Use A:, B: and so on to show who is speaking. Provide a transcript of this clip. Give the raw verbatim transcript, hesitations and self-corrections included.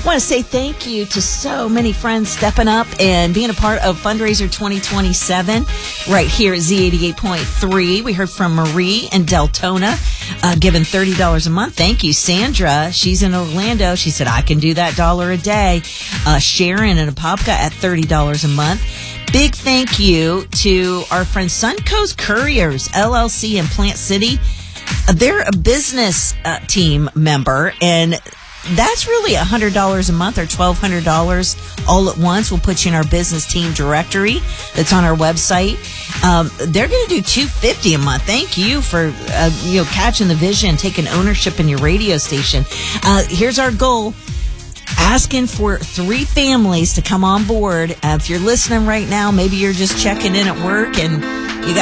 A: want to say thank you to so many friends stepping up and being a part of Fundraiser twenty twenty-seven right here at Z eighty-eight point three. We heard from Marie in Deltona, uh, giving thirty dollars a month. Thank you. Sandra, she's in Orlando. She said, I can do that dollar a day. Uh, Sharon in Apopka at thirty dollars a month. Big thank you to our friend Suncoast Couriers, L L C in Plant City. They're a business uh, team member, and that's really one hundred dollars a month or twelve hundred dollars all at once. We'll put you in our business team directory that's on our website. Um, they're going to do two hundred fifty dollars a month. Thank you for uh, you know catching the vision, taking ownership in your radio station. Uh, here's our goal. Asking for three families to come on board. Uh, if you're listening right now, maybe you're just checking in at work and